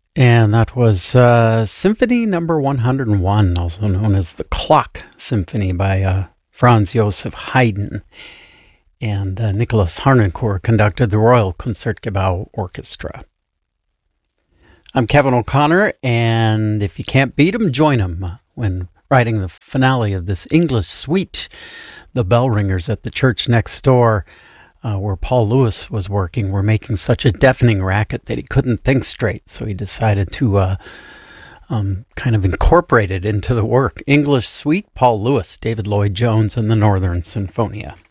And that was Symphony Number 101, also known as the Clock Symphony by Franz Joseph Haydn. And Nicholas Harnoncourt conducted the Royal Concertgebouw Orchestra. I'm Kevin O'Connor, and if you can't beat him, join him when writing the finale of this English suite, The Bell Ringers at the Church Next Door, where Paul Lewis was working, were making such a deafening racket that he couldn't think straight. So he decided to kind of incorporate it into the work. English suite, Paul Lewis, David Lloyd Jones, and the Northern Sinfonia.